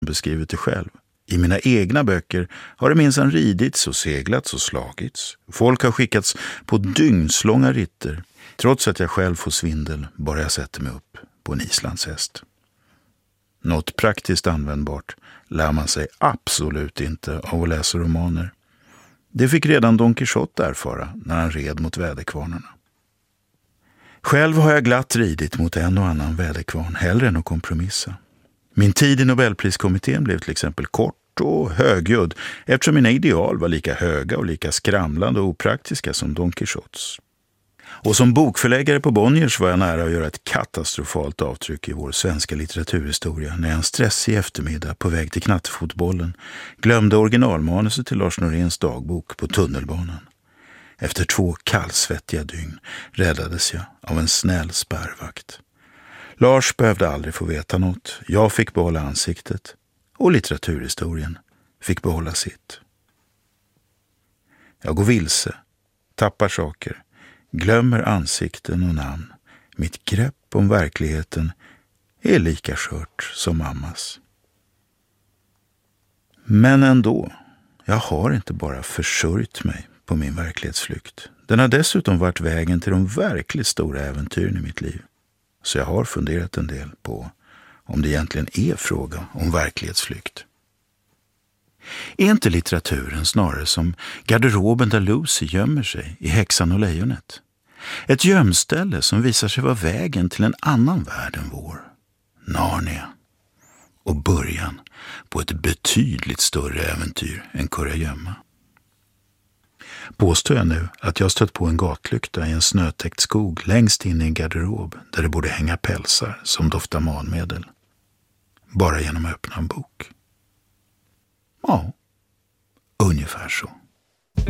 beskrivit det själv. I mina egna böcker har det minsann ridits och seglats och slagits. Folk har skickats på dygnslånga ritter, trots att jag själv får svindel bara jag sätter mig upp på en islandshäst. Något praktiskt användbart lär man sig absolut inte av att läsa romaner. Det fick redan Don Quixote erfara när han red mot väderkvarnarna. Själv har jag glatt ridit mot en och annan väderkvarn hellre än att kompromissa. Min tid i Nobelpriskommittén blev till exempel kort och högljudd eftersom mina ideal var lika höga och lika skramlande och opraktiska som Don Quixotes. Och som bokförläggare på Bonniers var jag nära att göra ett katastrofalt avtryck i vår svenska litteraturhistoria när jag en stressig eftermiddag på väg till knattefotbollen glömde originalmanuset till Lars Noréns dagbok på tunnelbanan. Efter 2 kallsvettiga dygn räddades jag av en snäll spärrvakt. Lars behövde aldrig få veta något. Jag fick behålla ansiktet och litteraturhistorien fick behålla sitt. Jag går vilse, tappar saker, glömmer ansikten och namn. Mitt grepp om verkligheten är lika skört som mammas. Men ändå, jag har inte bara försörjt mig på min verklighetsflykt. Den har dessutom varit vägen till de verkligt stora äventyren i mitt liv. Så jag har funderat en del på om det egentligen är fråga om verklighetsflykt. Är inte litteraturen snarare som garderoben där Lucy gömmer sig i Häxan och lejonet? Ett gömställe som visar sig vara vägen till en annan värld än vår. Narnia. Och början på ett betydligt större äventyr än Kurragömma. Påstår jag nu att jag stött på en gatlykta i en snötäckt skog längst in i en garderob där det borde hänga pälsar som doftar manmedel. Bara genom att öppna en bok. Ja, ungefär så.